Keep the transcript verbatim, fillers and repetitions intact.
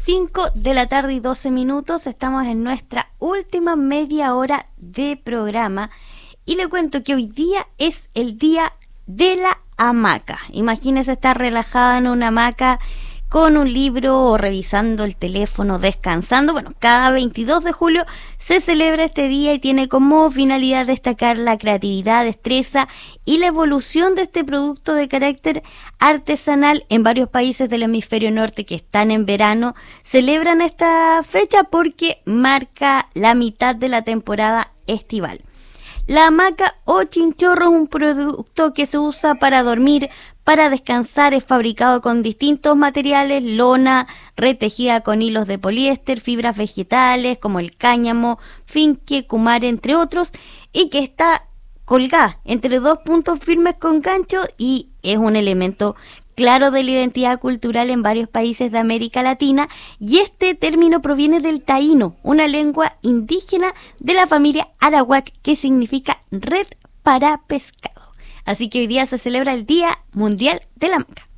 cinco de la tarde y doce minutos, estamos en nuestra última media hora de programa y le cuento que hoy día es el día de la hamaca. Imagínese estar relajada en una hamaca con un libro o revisando el teléfono, descansando. Bueno, cada veintidós de julio se celebra este día y tiene como finalidad destacar la creatividad, destreza y la evolución de este producto de carácter artesanal. En varios países del hemisferio norte que están en verano celebran esta fecha porque marca la mitad de la temporada estival. La hamaca o chinchorro es un producto que se usa para dormir, para descansar. Es fabricado con distintos materiales: lona retejida con hilos de poliéster, fibras vegetales como el cáñamo, finque, kumare, entre otros, y que está colgada entre dos puntos firmes con gancho y es un elemento claro de la identidad cultural en varios países de América Latina, y este término proviene del taíno, una lengua indígena de la familia arawak que significa red para pescado. Así que hoy día se celebra el Día Mundial de la Hamaca.